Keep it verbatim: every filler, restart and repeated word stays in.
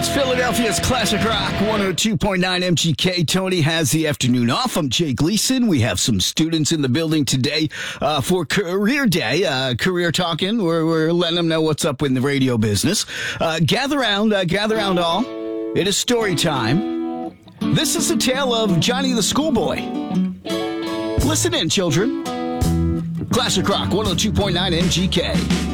Philadelphia's Classic Rock one oh two point nine M G K. Tony has the afternoon off. I'm Jay Gleason. We have some students in the building today uh, for Career Day, uh, Career Talking. We're, we're letting them know what's up in the radio business. Uh, gather round, uh, gather round all. It is story time. This is the tale of Johnny the Schoolboy. Listen in, children. Classic Rock one oh two point nine M G K.